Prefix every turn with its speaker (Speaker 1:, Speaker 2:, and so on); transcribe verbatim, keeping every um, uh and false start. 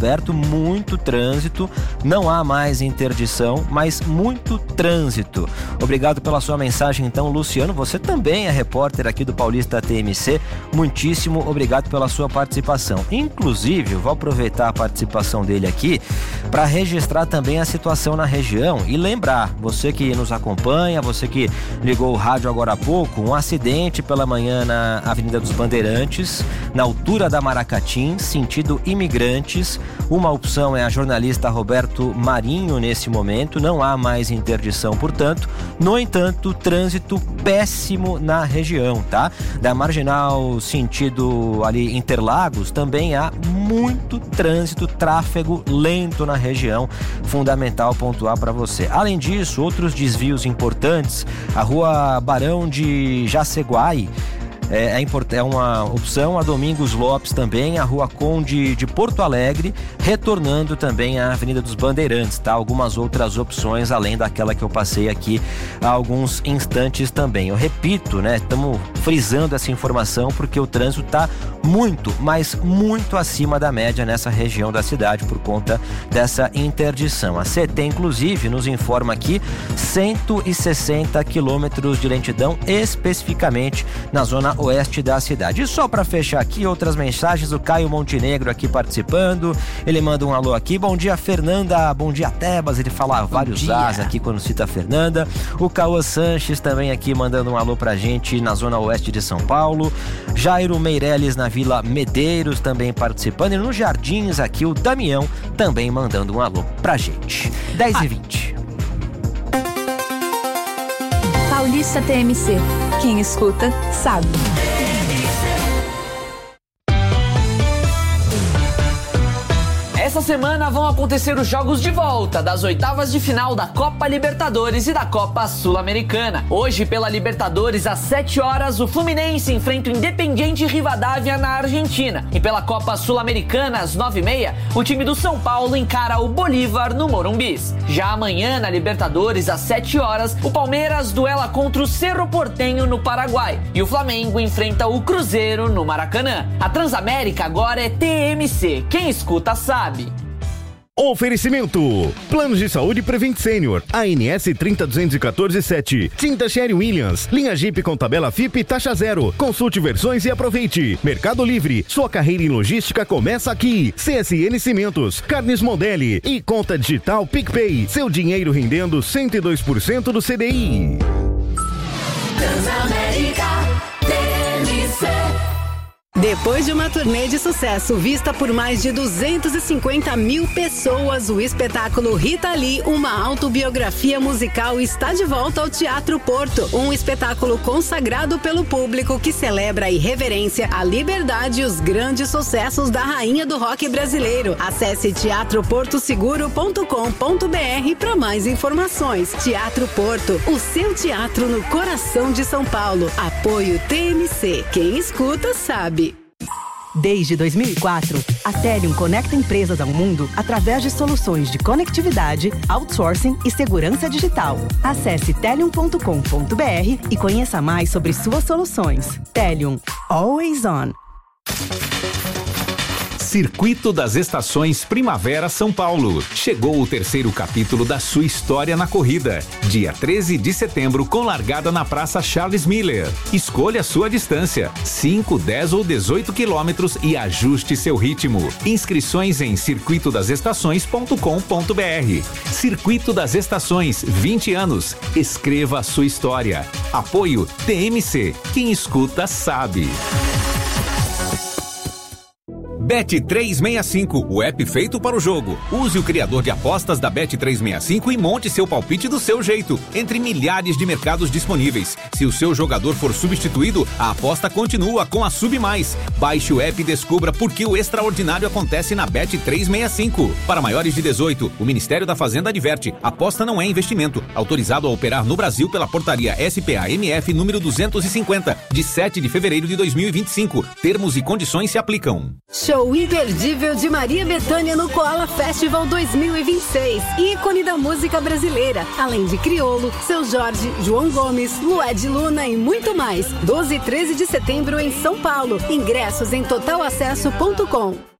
Speaker 1: Roberto, muito trânsito, não há mais interdição, mas muito trânsito. Obrigado pela sua mensagem então, Luciano, você também é repórter aqui do Paulista T M C, muitíssimo obrigado pela sua participação. Inclusive, eu vou aproveitar a participação dele aqui para registrar também a situação na região e lembrar, você que nos acompanha, você que ligou o rádio agora há pouco, um acidente pela manhã na Avenida dos Bandeirantes, na altura da Maracatim, sentido Imigrantes. Uma opção é a jornalista Roberto Marinho nesse momento, não há mais interdição, portanto. No entanto, trânsito péssimo na região, tá? Da Marginal sentido ali Interlagos, também há muito trânsito, tráfego lento na região, fundamental pontuar para você. Além disso, outros desvios importantes, a Rua Barão de Jaceguai, É, é uma opção, a Domingos Lopes também, a Rua Conde de Porto Alegre, retornando também à Avenida dos Bandeirantes, tá? Algumas outras opções, além daquela que eu passei aqui há alguns instantes também. Eu repito, né? Estamos frisando essa informação porque o trânsito está muito, mas muito acima da média nessa região da cidade por conta dessa interdição. A C T, inclusive, nos informa aqui cento e sessenta quilômetros de lentidão, especificamente na zona oeste da cidade. E só para fechar aqui, outras mensagens, o Caio Montenegro aqui participando, ele manda um alô aqui, bom dia Fernanda, bom dia Tebas, ele fala bom vários dia. As aqui quando cita a Fernanda. O Cauã Sanches também aqui mandando um alô pra gente na zona oeste de São Paulo. Jairo Meirelles na Vila Medeiros também participando, e nos Jardins aqui o Damião também mandando um alô pra gente. dez e vinte.
Speaker 2: Paulista T M C. Quem escuta, sabe.
Speaker 3: Essa semana vão acontecer os jogos de volta das oitavas de final da Copa Libertadores e da Copa Sul-Americana. Hoje, pela Libertadores, às sete horas, o Fluminense enfrenta o Independiente Rivadavia na Argentina. E pela Copa Sul-Americana, às nove e meia, o time do São Paulo encara o Bolívar no Morumbis. Já amanhã, na Libertadores, às sete horas, o Palmeiras duela contra o Cerro Porteño no Paraguai. E o Flamengo enfrenta o Cruzeiro no Maracanã. A Transamérica agora é T M C. Quem escuta sabe.
Speaker 4: Oferecimento: Planos de Saúde Prevent Senior, A N S trinta duzentos e quatorze sete, Tinta Sherry Williams, linha Jeep com tabela F I P taxa zero. Consulte versões e aproveite. Mercado Livre, sua carreira em logística começa aqui. C S N Cimentos, Carnes Mondelli e conta digital PicPay, seu dinheiro rendendo cento e dois por cento do C D I.
Speaker 5: Transamérica T M C. Depois de uma turnê de sucesso vista por mais de duzentas e cinquenta mil pessoas, o espetáculo Rita Lee, uma autobiografia musical, está de volta ao Teatro Porto. Um espetáculo consagrado pelo público que celebra a irreverência, a liberdade e os grandes sucessos da rainha do rock brasileiro. Acesse teatro porto seguro ponto com ponto b r para mais informações. Teatro Porto, o seu teatro no coração de São Paulo. Apoio T M C. Quem escuta sabe.
Speaker 6: Desde dois mil e quatro, a Telium conecta empresas ao mundo através de soluções de conectividade, outsourcing e segurança digital. Acesse telium ponto com ponto b r e conheça mais sobre suas soluções. Telium, always on.
Speaker 7: Circuito das Estações Primavera São Paulo. Chegou o terceiro capítulo da sua história na corrida. Dia treze de setembro, com largada na Praça Charles Miller. Escolha a sua distância, cinco, dez ou dezoito quilômetros, e ajuste seu ritmo. Inscrições em circuito das estações ponto com ponto b r. Circuito das Estações, vinte anos. Escreva a sua história. Apoio T M C. Quem escuta sabe. Bet trezentos e sessenta e cinco, o app feito para o jogo. Use o criador de apostas da Bet trezentos e sessenta e cinco e monte seu palpite do seu jeito, entre milhares de mercados disponíveis. Se o seu jogador for substituído, a aposta continua com a Sub Mais. Baixe o app e descubra por que o extraordinário acontece na Bet trezentos e sessenta e cinco. Para maiores de dezoito, o Ministério da Fazenda adverte: aposta não é investimento. Autorizado a operar no Brasil pela portaria S P A M F número duzentos e cinquenta, de sete de fevereiro de dois mil e vinte e cinco. Termos e condições se aplicam.
Speaker 5: Show imperdível de Maria Bethânia no Koala Festival dois mil e vinte e seis. Ícone da música brasileira. Além de Criolo, Seu Jorge, João Gomes, Lued Luna e muito mais. doze e treze de setembro em São Paulo. Ingressos em total acesso ponto com.